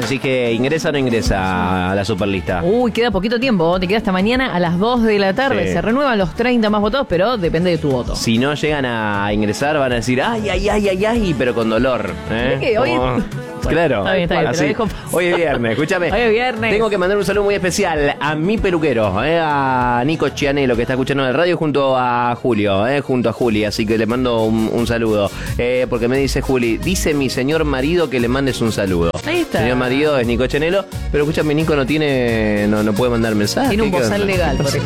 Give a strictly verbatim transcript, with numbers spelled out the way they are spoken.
vos decís que ingresa o no ingresa a la Superlista. Uy, queda poquito tiempo. Te queda hasta mañana a las dos de la tarde. Sí. Se renuevan los treinta más votados, pero depende de tu voto. Si no llegan a ingresar, van a decir, ay, ay, ay, ay, ay, pero con dolor. ¿eh? ¿Qué? Hoy... Como... Bueno, claro. Está bien, está bien. Así. Te lo dejo... Hoy es viernes, escúchame. Hoy es viernes. Tengo que mandar un saludo muy especial a mi peluquero, eh, a Nico Chianelo, que está escuchando en el radio, junto a Julio, eh, junto a Juli. Así que le mando un, un saludo. Eh, porque me dice Juli, dice mi señor marido que le mandes un saludo. Ahí está. Señor marido es Nico Chianelo, pero escúchame, Nico no tiene, no, no puede mandar mensaje. Tiene un ¿Qué bozal onda? legal, por ejemplo.